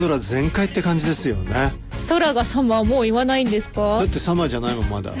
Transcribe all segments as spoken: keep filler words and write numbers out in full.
空全開って感じですよね。 空がサマーもう言わないんですか？ だってサマーじゃないもんまだ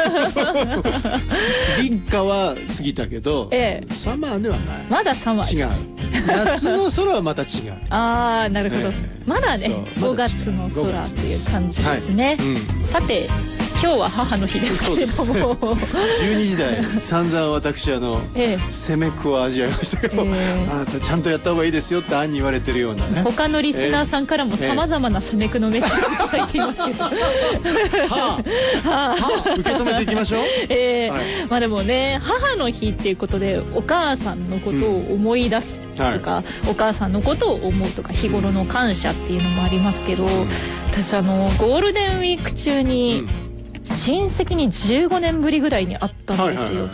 立夏は過ぎたけど、ええ、サマーではない。 まだサマー違う。夏の空はまた違うああなるほど、えー、まだねごがつの空っていう感じですね、はいうん、さて今日は母の日ですけれどもじゅうにじ台散々私あの、ええ、攻めくを味わいましたけど、えー、あなたちゃんとやった方がいいですよって暗に言われてるようなね。 他のリスナーさんからもさまざまな攻めくのメッセージいただいていますけど、はあ、はあ、はあ、受け止めていきましょう。 えーはい、まあでもね母の日っていうことでお母さんのことを思い出すとか、うんはい、お母さんのことを思うとか日頃の感謝っていうのもありますけど、うん、私あのゴールデンウィーク中に、うん親戚にじゅうごねんぶりぐらいに会ったんですよ、はいはいはい、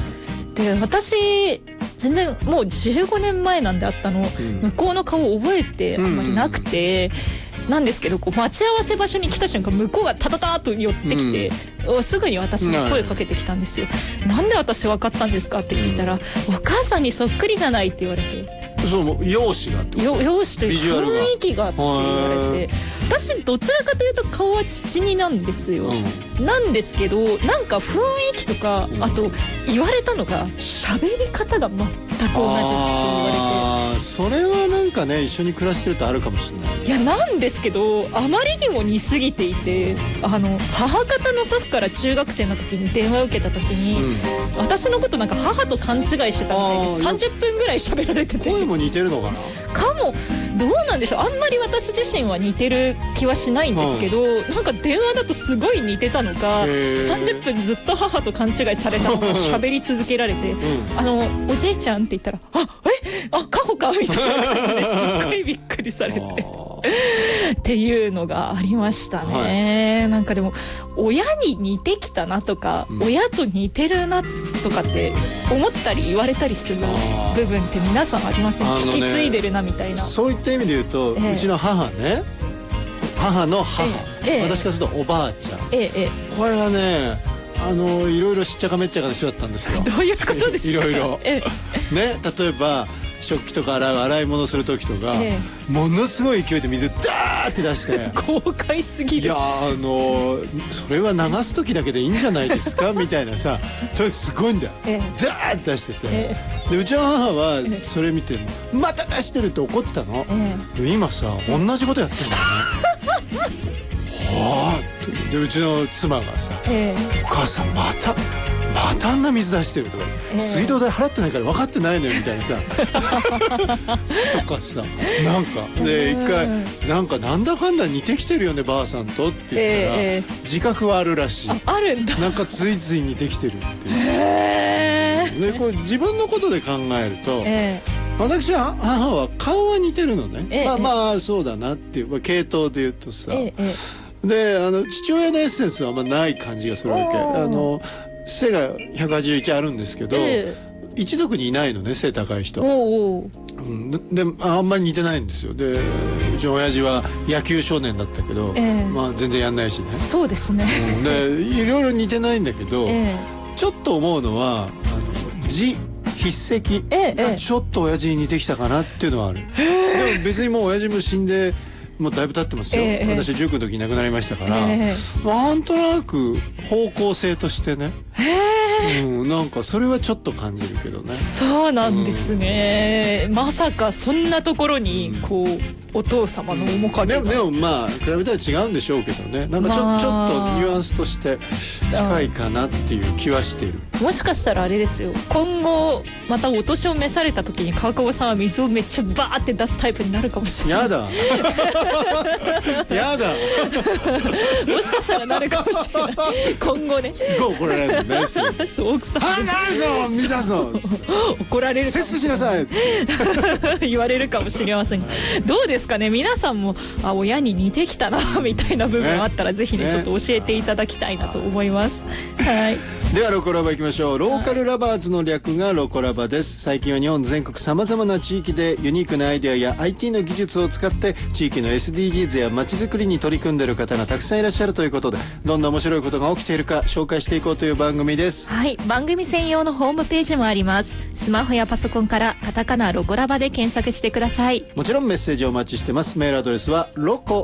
で私全然もうじゅうごねんまえなんで会ったの、うん、向こうの顔覚えてあんまりなくて、うんうん、なんですけどこう待ち合わせ場所に来た瞬間向こうがタタターと寄ってきて、うん、すぐに私に声かけてきたんですよ、うん、なんで私分かったんですかって聞いたら、うん、お母さんにそっくりじゃないって言われて。 そう容姿がってこと容姿というか雰囲気がって言われて私どちらかというと顔は父になんですよ、うん、なんですけどなんか雰囲気とか、うん、あと言われたのが喋り方が全く同じって言われてあそれはなんかね一緒に暮らしてるとあるかもしれない、ね、 いやなんですけどあまりにも似すぎていてあの母方の祖父から中学生の時に電話を受けた時に、うん、私のことなんか母と勘違いしてたみたいでさんじゅっぷんぐらい喋られてて声も似てるのかなかもどうなんでしょうあんまり私自身は似てる気はしないんですけど、うん、なんか電話だとすごい似てたのかさんじゅっぷんずっと母と勘違いされたのが喋り続けられて、うん、あのおじいちゃんって言ったらあえあカホかみたいな感じですっごいびっくりされてっていうのがありましたね、はい、なんかでも親に似てきたなとか、うん、親と似てるなとかって思ったり言われたりする部分って皆さんありません？引き継いでるなみたいな。 そういった意味で言うと、ええ、うちの母ね母の母、ええ、私からするとおばあちゃん、ええ、これがねあのいろいろしっちゃかめっちゃかの人だったんですよ。 どういうことですか？ いろいろ、ええ、ね例えば食器とか洗う洗い物する時とか、ええ、ものすごい勢いで水ダーって出して豪快すぎる。 いやあのそれは流す時だけでいいんじゃないですかみたいなさそれすごいんだよ、ええ、ダーって出してて、ええ、でうちの母はそれ見てまた出してるって怒ってたの、ええ、で今さ同じことやってんだよねはあってでうちの妻がさ、ええ、お母さんまたまたあんな水出してるとか、えー、水道代払ってないから分かってないのよみたいなさとかさなんかで一回なんかなんだかんだ似てきてるよねばあさんとって言ったら、えー、自覚はあるらしい。 あ, あるんだ。 なんかついつい似てきてるっていう、えー、でこれ自分のことで考えると、えー、私は母は顔は似てるのね、えー、まあまあそうだなっていう、まあ、系統で言うとさ、えー、であの父親のエッセンスはあんまない感じがするわけ。あの背がひゃくはちじゅういちあるんですけど、えー、一族にいないのね背高い人。おうおう、うん、であんまり似てないんですよ。でうちの親父は野球少年だったけど、えー、まあ全然やんないしね。 そうですね、 うん、でいろいろ似てないんだけど、えー、ちょっと思うのはあの字筆跡がちょっと親父に似てきたかなっていうのはある、えー、でも別にもう親父も死んでもうだいぶ経ってますよ、えー、私じゅうきゅうの時に亡くなりましたから、えー、なんとなく方向性としてね、えーうん、なんかそれはちょっと感じるけどね。 そうなんですね、うん、まさかそんなところにこう、うん、お父様の面影が、 うん、でも、でもまあ比べたら違うんでしょうけどね。なんかちょ、まあ、ちょっとニュアンスとして近いかなっていう気はしている。 もしかしたらあれですよ、今後またお年を召された時に川久保さんは水をめっちゃバーって出すタイプになるかもしれない。 やだやだもしかしたらなるかもしれない今後ね。 すごい怒られるんだねそう奥さんあれなんでしょ水出すの怒られるかも節制しなさい言われるかもしれません。どうですかね皆さんもあ親に似てきたなみたいな部分あったら、ね、ぜひねちょっと教えていただきたいなと思います、ね、はい。 ではロコラバいきましょう。ローカルラバーズの略がロコラバです。最近は日本全国さまざまな地域でユニークなアイデアや アイティー の技術を使って地域の エスディージーズ や街づくりに取り組んでいる方がたくさんいらっしゃるということで、どんな面白いことが起きているか紹介していこうという番組です。 はい、番組専用のホームページもあります。スマホやパソコンからカタカナロコラバで検索してください。 もちろんメッセージをお待ちしてます。メールアドレスはロコ